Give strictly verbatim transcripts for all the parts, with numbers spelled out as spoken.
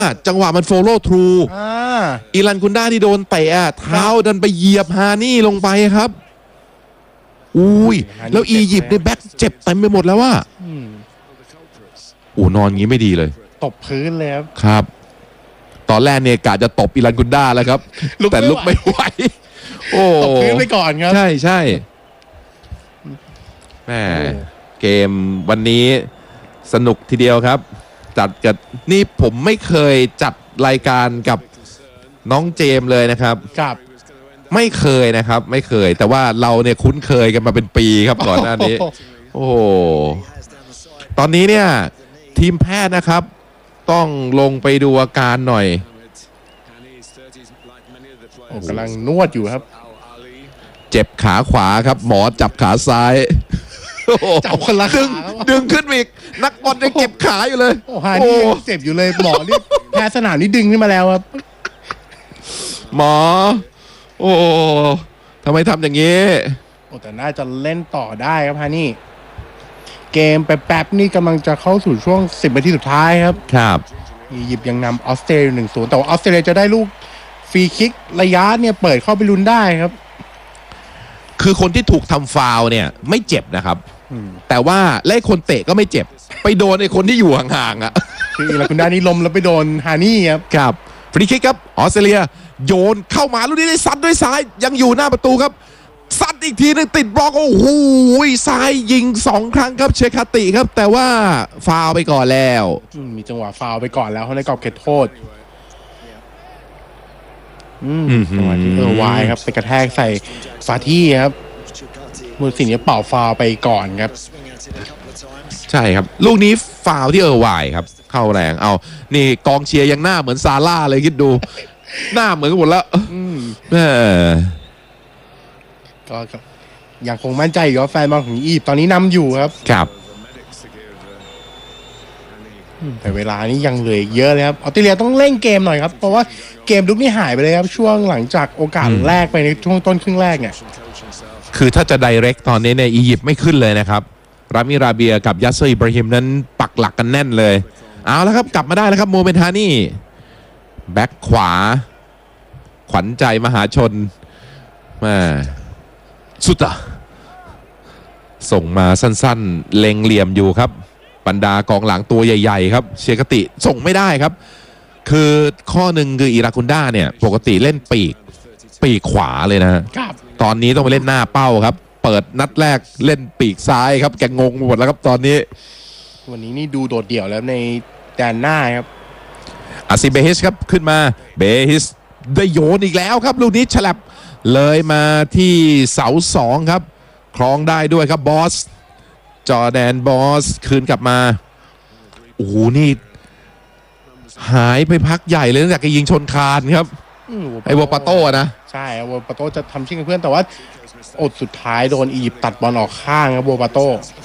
จังหวะมันโฟโล่ทรูอิรันกุนด้าที่โดนเตะเท้าดันไปเหยียบฮานี่ลงไปครับอุ้ยแล้วอียิปต์ในแบ็คเจ็บเต็มไปหมดแล้วว่าโอ้นอนงี้ไม่ดีเลยตบพื้นเลยครับครับตอนแรกเนี่ยกะจะตบอิรันกุนด้าแล้วครับแต่ลุกไม่ไหวโอ้ตบพื้นไปก่อนครับใช่ใช่แม่เกมวันนี้สนุกทีเดียวครับจัดกับนี่ผมไม่เคยจัดรายการกับน้องเจมเลยนะครับครับไม่เคยนะครับไม่เคยแต่ว่าเราเนี่ยคุ้นเคยกันมาเป็นปีครับก่อนหน้านี้โอ้ตอนนี้เนี่ยทีมแพทย์นะครับต้องลงไปดูอาการหน่อยโอ้กำลังนวดอยู่ครับเจ็บขาขวาครับหมอจับขาซ้ายจับคนละดึงดึงขึ้นอีกนักบอลยังเก็บขาอยู่เลยโอ้ฮานี่เจ็บอยู่เลยหมอนี่แพ้สนามนี่ดึงขึ้นมาแล้วครับหมอโอ้ทำไมทำอย่างนี้โอ้แต่น่าจะเล่นต่อได้ครับฮานี่เกมแป๊บๆนี่กำลังจะเข้าสู่ช่วงสิบนาทีสุดท้ายครับครับอียิปต์ยังนำออสเตรเลียหนึ่งศูนย์แต่ว่าออสเตรเลียจะได้ลูกฟรีคิกระยะเนี่ยเปิดเข้าไปลุ้นได้ครับคือคนที่ถูกทำฟาวเนี่ยไม่เจ็บนะครับแต่ว่าไล่คนเตะก็ไม่เจ็บไปโดนไอ้คนที่อยู่ห่างๆอ่ะคืออิรันกุนด้านี่ล้มแล้วไปโดนฮานี่ครับครับฟรีคิกครับออสเตรเลียโยนเข้ามาลูกนี้ได้ซัดด้วยซ้ายยังอยู่หน้าประตูครับซัดอีกทีนึงติดบล็อกโอ้โหซ้ายยิงสองครั้งครับเชคาติครับแต่ว่าฟาวไปก่อนแล้วมีจังหวะฟาวไปก่อนแล้วเขาในกรอบเขตโทษจังหวะที่เออวายครับไปกระแทกใส่ฟาที่ครับมือสิ่งนี้เป่าฟาวไปก่อนครับใช่ครับลูกนี้ฟาวที่เออวายครับเข้าแรงเอานี่กองเชียร์ยังหน้าเหมือนซาร่าเลยคิดดูหน้าเหมือนกันหมดแล้วเออก็ยังคงมั่นใจอยู่ว่าแฟนบอลของอียิปต์ตอนนี้นำอยู่ครับครับแต่เวลานี้ยังเหลือเยอะเลยครับออสเตรเลียต้องเล่นเกมหน่อยครับเพราะว่าเกมลุกนี่หายไปเลยครับช่วงหลังจากโอกาสแรกไปในช่วงต้นครึ่งแรกเนี่ยคือถ้าจะไดเรกตอนนี้เนี่ยอียิปต์ไม่ขึ้นเลยนะครับรามิราเบียกับยัสเซอร์อิบราฮิมนั้นปักหลักกันแน่นเลยเอาแล้วครับกลับมาได้แล้วครับโมเมนทานี่แบ็คขวาขวัญใจมหาชนมาสุดอะส่งมาสั้นๆเล็งเหลี่ยมอยู่ครับบรรดากองหลังตัวใหญ่ๆครับเชคติส่งไม่ได้ครับคือข้อหนึ่งคืออิรันกุนด้าเนี่ยปกติเล่นปีกปีกขวาเลยนะตอนนี้ต้องไปเล่นหน้าเป้าครับเปิดนัดแรกเล่นปีกซ้ายครับแกงงหมดแล้วครับตอนนี้วันนี้นี่ดูโดดเดี่ยวแล้วในแดนหน้าครับอาซิเบฮิชครับขึ้นมาเบฮิชได้โยนอีกแล้วครับลูกนี้ฉลับเลยมาที่เสาสองครับครองได้ด้วยครับบอสจอร์แดนบอสคืนกลับมาโอ้โหนี่หายไปพักใหญ่เลยตั้งแต่แกยิงชนคานครับไอ้วอปาโต้นะใช่วอปาโต้จะทำชิ่งกับเพื่อนแต่ว่าอดสุดท้ายโดนอียิปต์ตัดบอลออกข้างครับวอปาโต้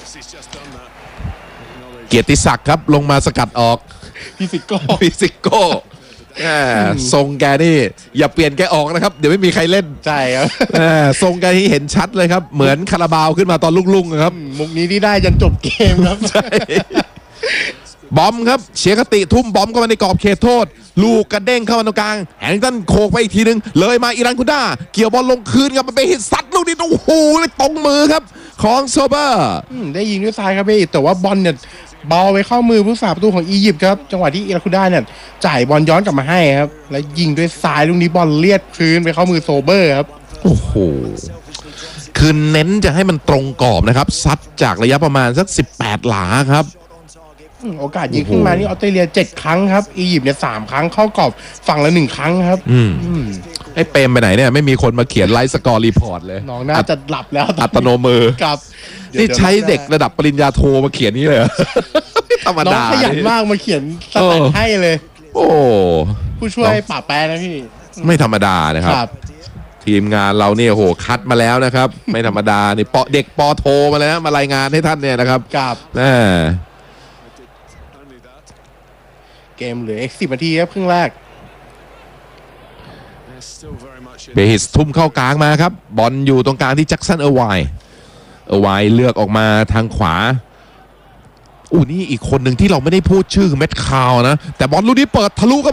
เกียรติศักดิ์ครับลงมาสกัดออกฟิสิโก้ฟิสิโก้ทรงแกนี่อย่าเปลี่ยนแกออกนะครับเดี๋ยวไม่มีใครเล่นใช่ครับทรงแกที่เห็นชัดเลยครับเหมือนคาราบาวขึ้นมาตอนลุ่งๆครับมุกนี้ที่ได้จนจบเกมครับใช่บอมครับเชียร์กติทุ่มบอมเข้ามาในกรอบเขตโทษลูกกระเด้งเข้ามาตรงกลางแฮงตันโคกไปอีกทีนึงเลยมาอิรันกุนด้าเกี่ยวบอลลงคืนครับมันไปฮิตซัดลูกนี้โอ้โหเลยตรงมือครับของโซเบอร์ได้ยิงด้วยซ้ายครับพี่แต่ว่าบอลเนี่ยบอลไปเข้ามือผู้สาประตูของอียิปต์ครับจังหวะที่อิรันกุนด้าเนี่ยจ่ายบอลย้อนกลับมาให้ครับแล้วยิงด้วยซ้ายลูกนี้บอลเลียดพื้นไปเข้ามือโซเบอร์ครับโอ้โหคือเน้นจะให้มันตรงกรอบนะครับซัดจากระยะประมาณสักสิบแปดหลาครับโอกาสยิงขึ้นมานี่ออสเตรเลียเจ็ดครั้งครับอียิปต์เนี่ยสามครั้งเข้ากรอบฝั่งละหนึ่งครั้งครับอืมไอ้เปรมไปไหนเนี่ยไม่มีคนมาเขียนไลฟ์สกอร์รีพอร์ตเลยน้องน่าจะหลับแล้วอัตโนมือครับนี่ใช้เด็กระดับปริญญาโทมาเขียนนี่เลยธรรมดาน้องขยันมากมาเขียนสแตทให้เลยโอ้ผู้ช่วยป่าแปรนะพี่ไม่ธรรมดานะครับทีมงานเราเนี่ยโหคัดมาแล้วนะครับไม่ธรรมดานี่ปเด็กปโทมาแล้วมารายงานให้ท่านเนี่ยนะครับครับน่าเกมเหลืออีกสิบนาทีครับครึ่งแรกเบฮิสทุ่มเข้ากลางมาครับบอลอยู่ตรงกลางที่แจ็คสันเออร์ไวเออร์ไวเลือกออกมาทางขวาอู้นี่อีกคนหนึ่งที่เราไม่ได้พูดชื่อเม็ดคาวนะแต่บอลลูกนี้เปิดทะลุก็